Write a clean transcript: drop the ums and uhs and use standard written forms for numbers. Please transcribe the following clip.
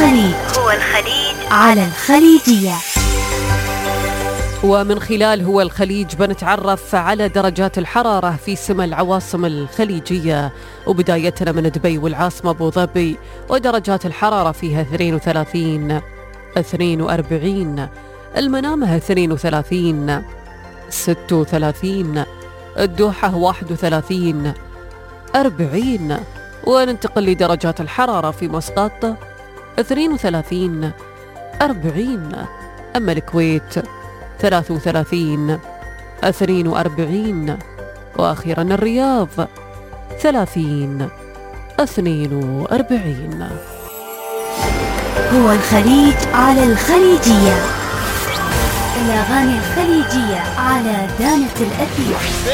الخليج على الخليجية. ومن خلال هو الخليج بنتعرف على درجات الحرارة في سما العواصم الخليجية، وبدايتنا من دبي والعاصمة أبو ظبي، ودرجات الحرارة فيها 32 42، المنامة 32 36، الدوحة 31 40. وننتقل لدرجات الحرارة في مسقط 32 40، أما الكويت 33 42، وأخيرا الرياض 30 42. هو الخليج على الخليجية، الأغاني الخليجية على دانة الأثير.